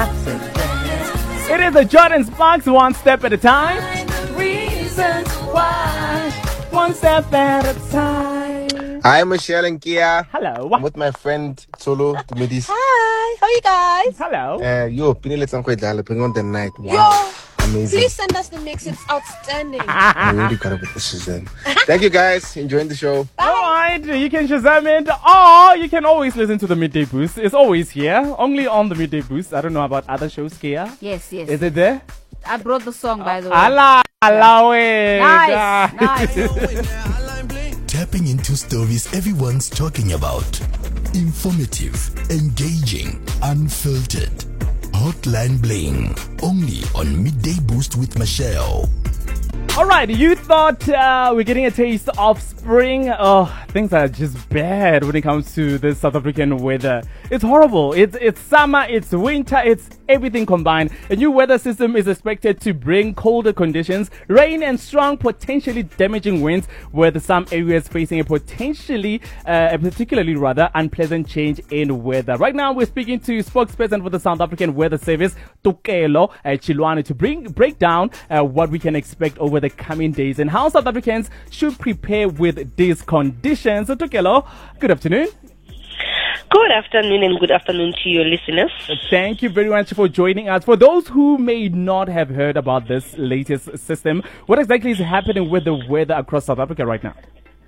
It is the Jordan Sparks, one step at a time. Reasons why, one step at a time. Hi, Michelle and Kia. Hello. I'm with my friend Tolo Tumidis. Hi, how are you guys? Hello. Yo, Pinile Sankwedala, bring on the night. Wow. Yo, Amazing. please send us the mix. It's outstanding. I really got up with the Shazam. Thank you guys. Enjoying the show. Alright, you can Shazam it, or you can always listen to the Midday Boost. It's always here, only on the Midday Boost. I don't know about other shows, Kia. Yes. Is it there? I brought the song, by the way. Allow it. Nice. Tapping into stories everyone's talking about. Informative, engaging, unfiltered. Hotline Bling. Only on Midday Boost with Michelle. Alright, you thought we're getting a taste of spring. Oh, things are just bad when it comes to the South African weather. It's horrible. It's summer, it's winter, it's everything combined. A new weather system is expected to bring colder conditions, rain and strong, potentially damaging winds, with some areas facing a particularly unpleasant change in weather. Right now, we're speaking to spokesperson for the South African Weather Service, Tukelo Chilwane, to break down what we can expect over the coming days and how South Africans should prepare with these conditions. So, Tukelo, good afternoon. Good afternoon and good afternoon to your listeners. Thank you very much for joining us. For those who may not have heard about this latest system, what exactly is happening with the weather across South Africa right now?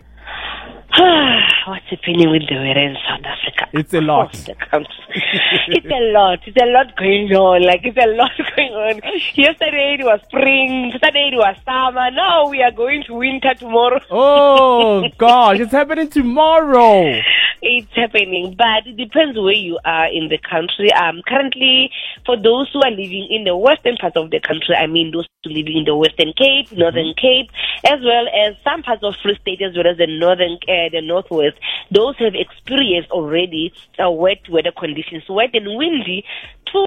What's happening with the weather in South Africa? It's a lot. It's a lot. It's a lot going on. It's a lot going on. Yesterday it was spring. Today it was summer. Now we are going to winter tomorrow. Oh, gosh. It's happening tomorrow. It's happening, but it depends where you are in the country. Currently, for those who are living in the western part of the country, I mean those who living in the Western Cape, Northern Cape, as well as some parts of Free State, as well as the Northwest, those have experienced already wet weather conditions, wet and windy,